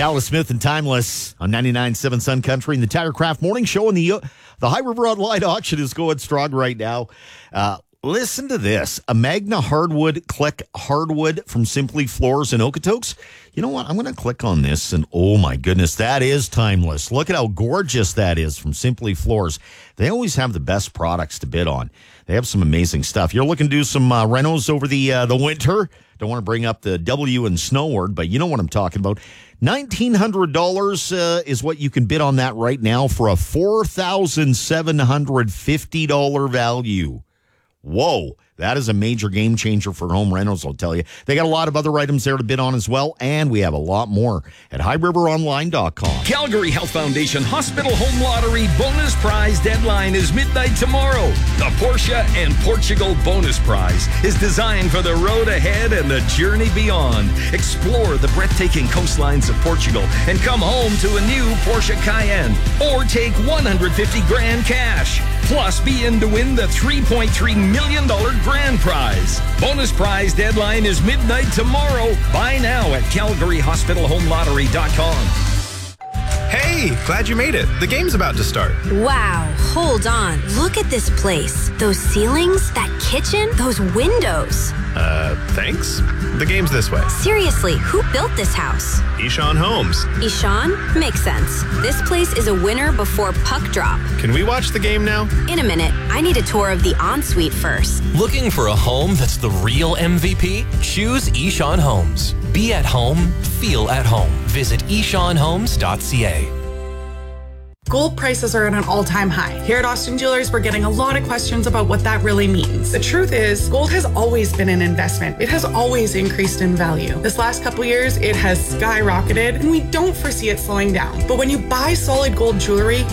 Dallas Smith and Timeless on 99.7 Sun Country and the Tirecraft Morning Show. And the High River Online auction is going strong right now. Listen to this. A Magna Hardwood Click Hardwood from Simply Floors in Okotoks. You know what? I'm going to click on this, and oh my goodness, that is timeless. Look at how gorgeous that is from Simply Floors. They always have the best products to bid on. They have some amazing stuff. You're looking to do some renos over the winter. Don't want to bring up the W and snow word, but you know what I'm talking about. $1,900 is what you can bid on that right now for a $4,750 value. Whoa, that is a major game changer for home rentals, I'll tell you. They got a lot of other items there to bid on as well, and we have a lot more at highriveronline.com. Calgary Health Foundation Hospital Home Lottery bonus prize deadline is midnight tomorrow. The Porsche and Portugal bonus prize is designed for the road ahead and the journey beyond. Explore the breathtaking coastlines of Portugal and come home to a new Porsche Cayenne, or take $150,000 cash. Plus, be in to win the $3.3 million grand prize. Bonus prize deadline is midnight tomorrow. Buy now at CalgaryHospitalHomeLottery.com. Hey, glad you made it. The game's about to start. Wow, hold on. Look at this place. Those ceilings, that kitchen, those windows. Thanks. The game's this way. Seriously, who built this house? Ishan Homes. Ishan? Makes sense. This place is a winner before puck drop. Can we watch the game now? In a minute, I need a tour of the ensuite first. Looking for a home that's the real MVP? Choose Ishan Homes. Be at home, feel at home. Visit ishanhomes.ca. Gold prices are at an all-time high. Here at Austin Jewelers, we're getting a lot of questions about what that really means. The truth is, gold has always been an investment. It has always increased in value. This last couple years, it has skyrocketed, and we don't foresee it slowing down. But when you buy solid gold jewelry,